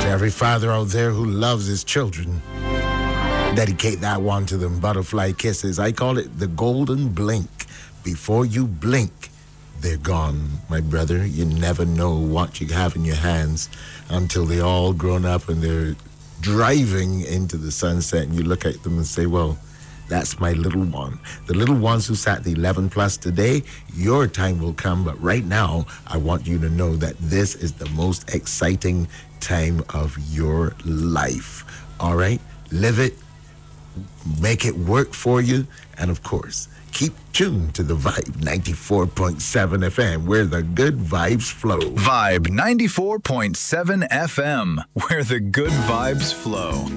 every father out there who loves his children, dedicate that one to them butterfly kisses. I call it the golden blink. Before you blink, they're gone. My brother, you never know what you have in your hands until they're all grown up and they're driving into the sunset, and you look at them and say, well, that's my little one. The little ones who sat the 11 plus today, your time will come. But right now, I want you to know that this is the most exciting time of your life. All right? Live it. Make it work for you. And of course, keep tuned to the Vibe 94.7 FM, where the good vibes flow. Vibe 94.7 FM, where the good vibes flow.